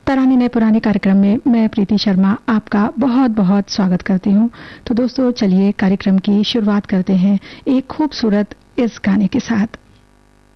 तराने नए पुराने कार्यक्रम में मैं प्रीति शर्मा आपका बहुत बहुत स्वागत करती हूँ। तो दोस्तों चलिए कार्यक्रम की शुरुआत करते हैं एक खूबसूरत इस गाने के साथ।